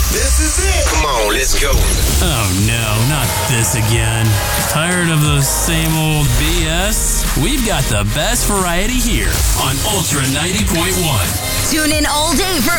This is it. Come on, let's go. Oh no, not this again. Tired of the same old BS? We've got the best variety here on Ultra 90.1. Tune in all day for